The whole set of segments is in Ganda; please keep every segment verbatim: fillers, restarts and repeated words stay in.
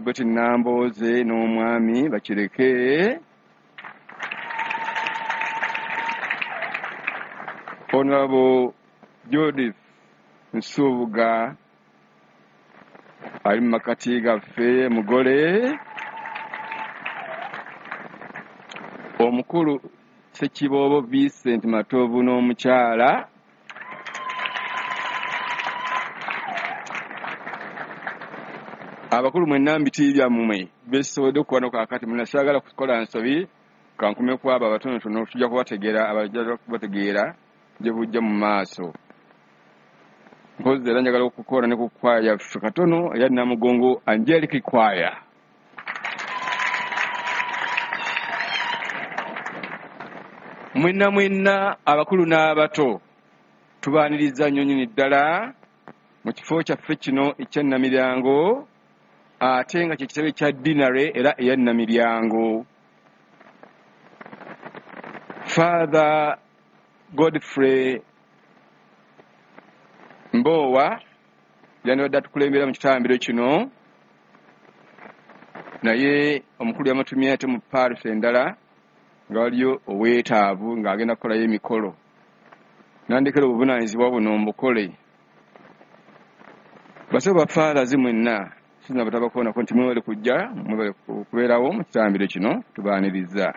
Elizabeth Nambooze n'omwami bakireke. Honorable Judith Nsubuga ali mu makati gaffe mugole. Omukulu Ssekiboobo Vincent Matovu n'omukyala. Abakulu mwenna mbitiibya mmwe beesobodde okuwano kaakati munasagala kukola nsobi kankume ku abo abatonotono tujja kubategeera abajja kubategeera gye bujja mu maaso. Mpozi era njagala okukola ne ku kwaya yaffe katono eya Namugongo Angelic Choir. Mwenna mwenna abakulu n'abato tubaaniriza nnyo nnyini ddala mu kifo kyaffe kino ekya Namiryango ate nga kye kitebe kya dinare era eya Namiryango. Father Godfrey Mbowa yanodda tukulembera mu kitambiro kino naye omukulu yamatumye ate mu parish endala nga waliyo oweetaavu ng'agenda kukolayo emikolo nandekera obuvunaanyizibwa buno mbukole. Basebo bafaalazi mwenna sinza batabakoonako nti mwebale kujja mwebale kubeerawo mu kitambiro kino tubaaniriza.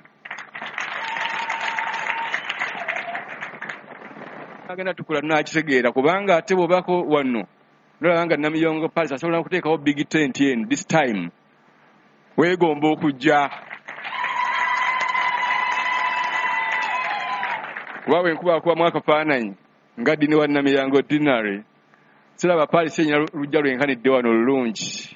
Agenda tukula tunakitegeera kubanga ate bw'obaako wano nolaba nga Namiryango Parish asobola okuteekawo big tent eno this time weegomba okujja. Kuba bwenkuba kuba mwakafaananyi nga ddini wa Namiryango dinare siraba Parish enyina lujja lwenkanidde wano lulungi.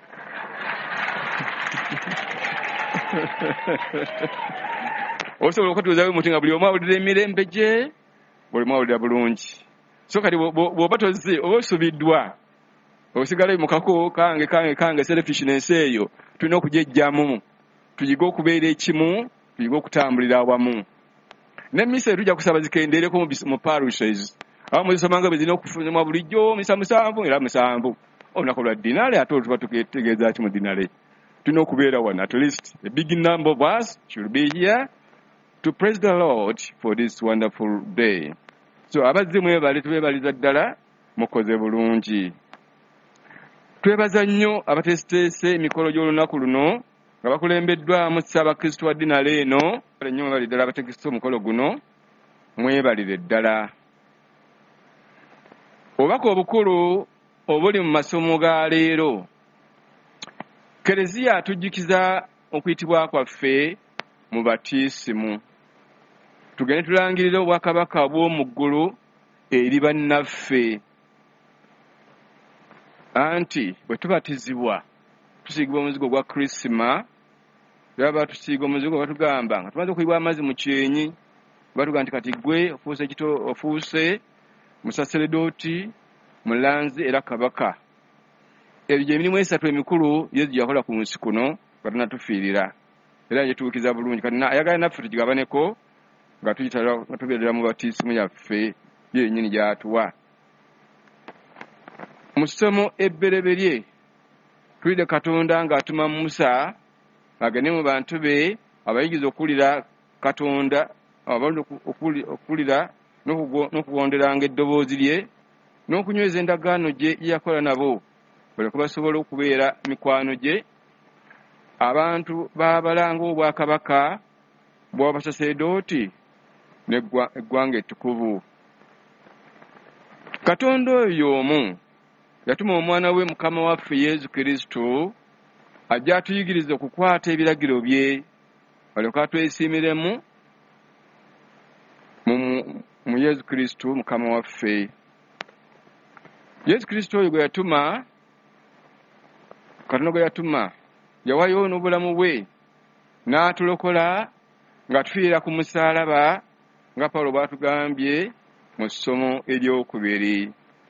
Osobola okutuuzayo muti nga buli omu awulira emirembe gye buli mwawulira bulungi. So kati bw'oba tozze oba osubiddwa osigalayo mu kako kange kange kange selfishness eyo tulina okujejjamu tuyige okubeera ekimu tuyige okutambulira awamu. N'emmisa tujja kusaba zikendeereko mu parishes abamu zisomanga bwe zirina okufunibwa bulijjo misa musanvu era musanvu. Olunaku lwa dinale ate tuba tutegeeza ki mu dinale tulina okubeera wano at least a big number of us should be here to praise the Lord for this wonderful day. So abazze mwebale tubeebaliza ddala mukoze bulungi. Twebaza nnyo abateeseteese emikolo gy'olunaku luno nga bakulembeddwamu Ssaabakristo wa dinale eno. Nnyo mwebali ddala abategese omukolo guno mwebalire ddala. Obubaka obukulu obuli mu masomo ga leero. Kereziya atujjukiza okuyitibwa kwaffe mu batiisimu. Tugende tulangirire obwakabaka bw'omu ggulu eri bannaffe. Anti bwe tubatizibwa tusiigibwa omuzigo gwa Krisima baba tusiiga omuzigo batugamba nga tumaze okuyibwa amazzi mu kyenyi batuga nti kati gwe ofuuse kito ofuuse musaseredooti mulanzi era kabaka. Ebyo gy'emirimu esatu emikulu Yesu gyakola ku nsi kuno nga tufiirira era gyetuukiza bulungi. Kati ayagala naffe tugigabaneko nga tubeerera mu batiisimu yaffe yennyini gy'atuwa. Mu ssomo ebbereberye tulide Katonda ng'atuma Musa agende mu bantu be abayigiza okuwulira Katonda abalonda okuwulira n'okugonderanga eddoboozi lye n'okunyweza endagaano gye yakola nabo balyoke basobole okubeera mikwano gye abantu baabalanga obwakabaka bw'abasaseredooti n'eggwanga ettukuvu. Katonda oyo y'omu yatuma omwana we Mukama waffe Yesu Kristo ajja atuyigiriza okukwata ebiragiro bye balyoke atwesiimiremu mu Yesu Kristo Mukama waffe. Yesu Kristo oyo gwe yatuma Katonda gwe yatuma yawayo n'obulamu bwe n'atulokola ng'atufiira ku musaalaba nga Pawulo bw'atugambye mu ssomo eryokubiri.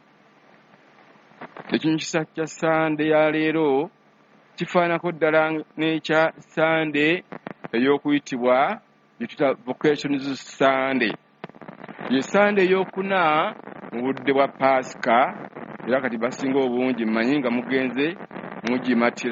Ekinyikisa kya Sande ya leero kifaanako ddala n'ekya Sande ey'okuyitibwa gye Vocations Sunday. Ye Sande ey'okuna mu budde bwa Pasika era kati basinga obungi mmanyi nga mugenze mugimatira